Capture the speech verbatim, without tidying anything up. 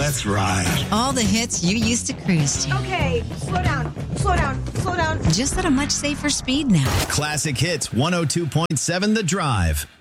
Let's ride. All the hits you used to cruise to. Okay, slow down, slow down, slow down. Just at a much safer speed now. Classic Hits one oh two point seven The Drive.